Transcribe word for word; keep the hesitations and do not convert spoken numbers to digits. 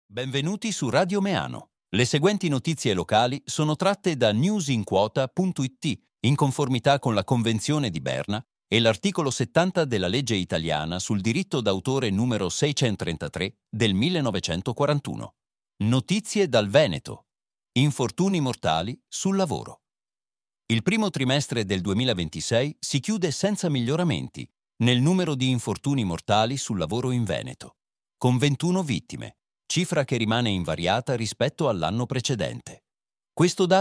Benvenuti su Radio Meano. Le seguenti notizie locali sono tratte da newsinquota punto it in conformità con la Convenzione di Berna e l'articolo settanta della legge italiana sul diritto d'autore numero seicentotrentatré del millenovecentoquarantuno. Notizie dal Veneto. Infortuni mortali sul lavoro. Il primo trimestre del duemilaventisei si chiude senza miglioramenti nel numero di infortuni mortali sul lavoro in Veneto, con ventuno vittime, cifra che rimane invariata rispetto all'anno precedente. Questo dato